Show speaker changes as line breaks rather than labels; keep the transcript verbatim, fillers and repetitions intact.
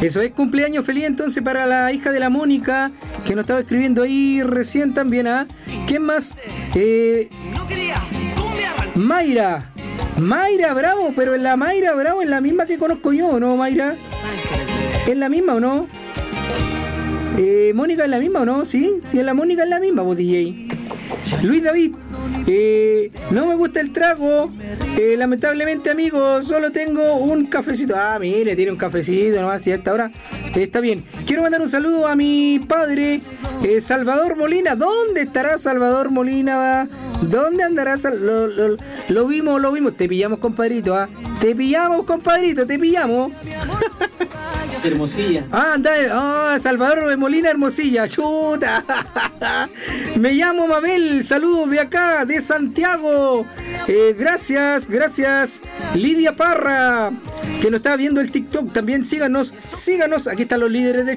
Eso es, cumpleaños feliz entonces para la hija de la Mónica, que nos estaba escribiendo ahí recién también, ¿ah? ¿Quién más? Eh, Mayra. Mayra Bravo, pero en la Mayra Bravo es la misma que conozco yo, ¿no, Mayra? ¿Es la misma o no? Eh, ¿Mónica es la misma o no? Sí, sí, es la Mónica es la misma, vos D J. Luis David. Eh, no me gusta el trago, eh, lamentablemente, amigo, solo tengo un cafecito. Ah, mire, tiene un cafecito nomás y a esta hora eh, está bien. Quiero mandar un saludo a mi padre, eh, Salvador Molina. ¿Dónde estará Salvador Molina? ¿Dónde andará? Sal- lo, lo, lo vimos, lo vimos. Te pillamos, compadrito, ¿ah? Te pillamos, compadrito, te pillamos.
Hermosilla.
Ah, anda, ah, Salvador de Molina, Hermosilla, chuta. Me llamo Mabel, saludos de acá, de Santiago. Eh, gracias, gracias. Lidia Parra, que nos está viendo el TikTok, también síganos, síganos, aquí están los líderes de